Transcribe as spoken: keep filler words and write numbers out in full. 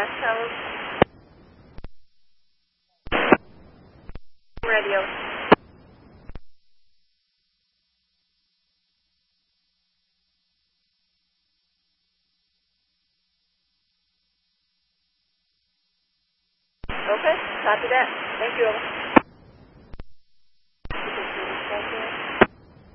West Coast. Radio. Okay, copy that. Thank you.